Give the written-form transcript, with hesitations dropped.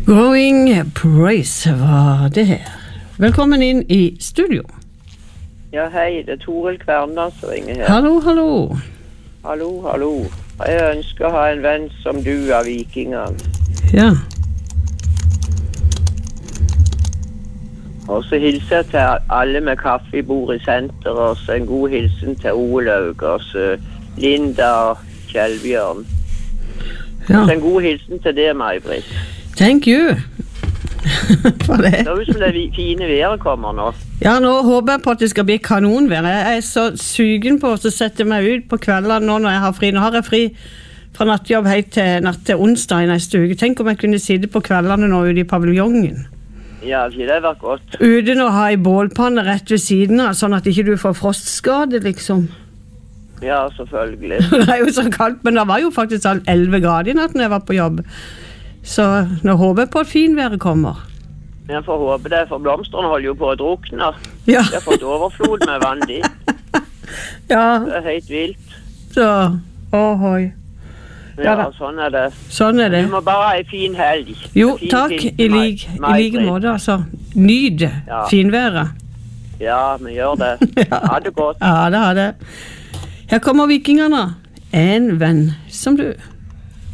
Growing Praise var det her. Velkommen inn i studio. Ja, hei, det Toril Kverna som ringer her. Hallo, hallo. Hallo, hallo. Jeg ønsker å ha en venn som du av vikingene. Ja. Og så hilser jeg til alle med kaffe i bordet i senter, og så en god hilsen til Olaug, og så Linda og Kjellbjørn. Ja. Og så en god hilsen til deg, May-Britt. Thank you. For det. Det er jo som det fine været kommer nå. Ja, nå håper jeg på at det skal bli kanonvær. Jeg er så sugen på å sette meg ut på kveldene nå når jeg har fri. Nå har jeg fri fra nattjobb helt til natt til onsdag i neste uke. Tenk om jeg kunne sitte på kveldene nå ute i paviljongen. Ja, det har vært godt. Uten å ha en bålpanne rett ved siden av, sånn at ikke du får frostskade, liksom. Ja, selvfølgelig. Det er jo så kaldt, men det var jo faktisk 11 grader i natt når jeg var på jobb. Så nå håper jeg på at finværet kommer. Jeg får håpe det, for blomsterne holder jo på å drukne. Ja. Jeg har fått overflod med vann dit. Ja. Det er helt vilt. Så, ohoi. Ja, sånn er det. Sånn er det. Du må bare ha en fin helg. Jo, fin takk. I like måte, altså. Nyd finværet. Ja, vi gjør det. Ha det godt. Ja, det har det. Her kommer vikingene. En venn som du.